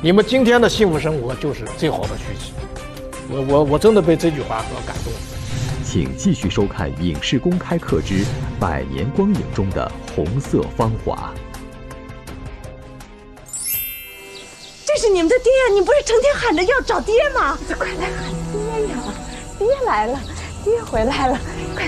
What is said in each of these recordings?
你们今天的幸福生活就是最好的续集。我真的被这句话所感动。 请继续收看影视公开课之《百年光影中的红色芳华》。 这是你们的爹，你不是成天喊着要找爹吗？快来喊爹呀！爹来了，爹回来了，快！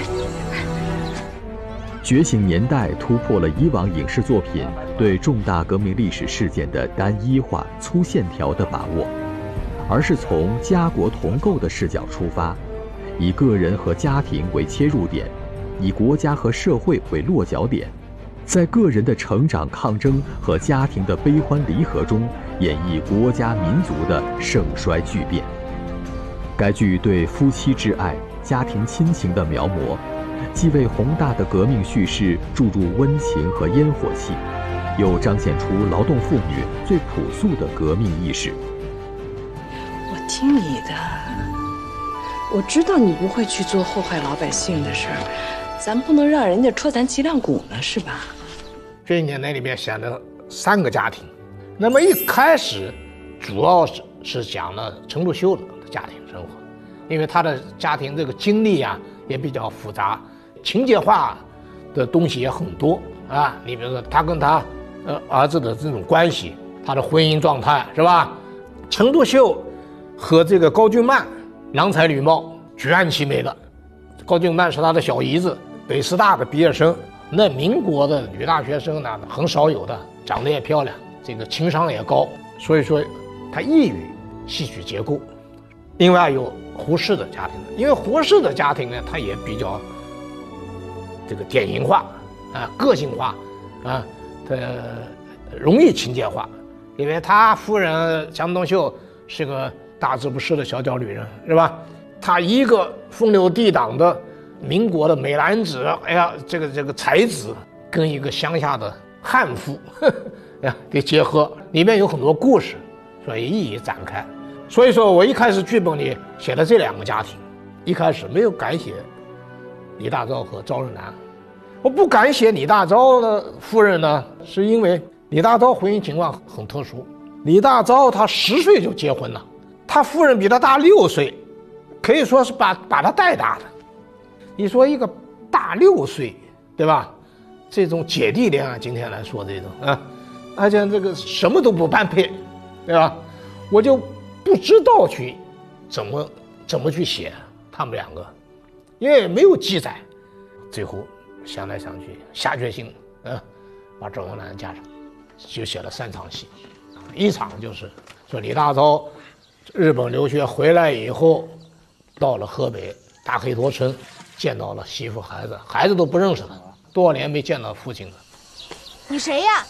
觉醒年代突破了以往影视作品对重大革命历史事件的单一化、粗线条的把握，而是从家国同构的视角出发，以个人和家庭为切入点，以国家和社会为落脚点，在个人的成长抗争和家庭的悲欢离合中，演绎国家民族的盛衰巨变。该剧对夫妻之爱、家庭亲情的描摹，既为宏大的革命叙事注入温情和烟火气，又彰显出劳动妇女最朴素的革命意识。 我听你的，我知道你不会去做祸害老百姓的事儿，咱不能让人家戳咱脊梁骨呢，是吧？ 这一年那里面选了3个家庭，那么一开始主要是讲了陈独秀的家庭生活，因为他的家庭这个经历啊也比较复杂，情节化的东西也很多啊。你比如说他跟他儿子的这种关系，他的婚姻状态是吧？陈独秀和这个高俊曼郎才女貌，举案齐眉的。高俊曼是他的小姨子，北师大的毕业生，那民国的女大学生呢很少有的，长得也漂亮，这个情商也高，所以说他异于戏曲结构。另外有胡适的家庭，因为胡适的家庭呢，他也比较这个典型化啊，个性化啊，容易情节化，因为他夫人江冬秀是个大字不识的小脚女人，是吧？他一个风流倜傥的民国的美男子，哎呀，这个才子跟一个乡下的悍妇给结合，里面有很多故事，所以一一展开。所以说我一开始剧本里写了这2个家庭，一开始没有敢写李大钊和赵日南。我不敢写李大钊的夫人呢，是因为李大钊婚姻情况很特殊。李大钊他10岁就结婚了，他夫人比他大6岁，可以说是把他带大的。你说一个大6岁，对吧？这种姐弟恋啊，今天来说这种啊，而且这个什么都不般配，对吧？我就不知道去怎么去写他们2个，因为没有记载。最后想来想去，下决心把赵永南加上，就写了3场戏。一场就是说李大钊日本留学回来以后，到了河北大黑坨村，见到了媳妇孩子，孩子都不认识他，多少年没见到父亲了。 你谁呀？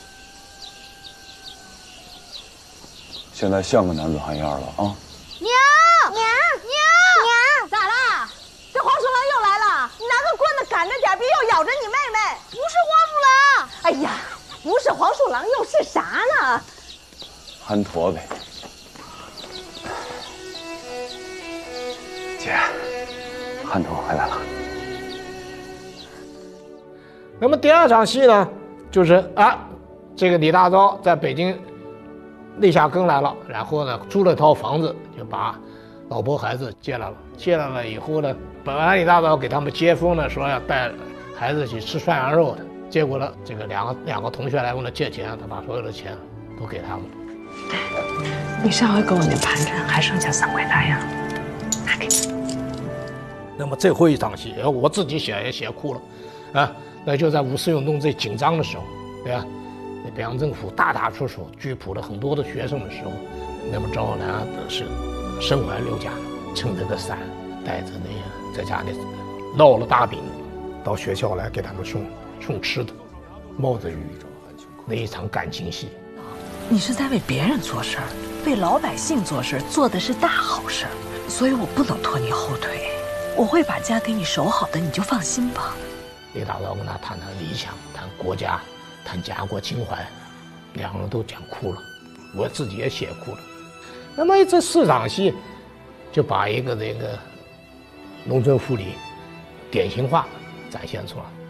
现在像个男子汉样了啊！ 娘，咋啦？这黄鼠狼又来了，你拿个棍子赶着点，别又咬着你妹妹。不是黄鼠狼，哎呀，不是黄鼠狼又是啥呢？ 憨驼呗。姐，憨驼回来了。 那么第2场戏呢，就是这个李大钊在北京立下根来了，然后呢租了套房子，就把老婆孩子接来了。接来了以后呢，本来李大钊给他们接风呢，说要带孩子去吃涮羊肉的，结果呢，这个两个同学来问他借钱，他把所有的钱都给他们。 你上回给我那盘缠还剩下3块大洋，拿给你。 那么最后一场戏，我自己写也写哭了，那就在五四运动最紧张的时候，对吧？北洋政府大出手拘捕了很多的学生的时候，那么赵永南是身怀6甲，撑着个伞，带着那个在家里烙了大饼，到学校来给他们送吃的，冒着雨，那一场感情戏。 你是在为别人做事儿，为老百姓做事，做的是大好事儿，所以我不能拖你后腿，我会把家给你守好的，你就放心吧。 李大钊跟他谈理想，谈国家，谈家国情怀，2个人都讲哭了，我自己也写哭了。那么这4场戏就把一个这个农村妇女典型化展现出来。